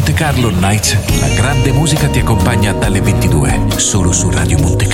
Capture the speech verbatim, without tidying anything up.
Monte Carlo Nights, la grande musica ti accompagna dalle ventidue, solo su Radio Monte Carlo.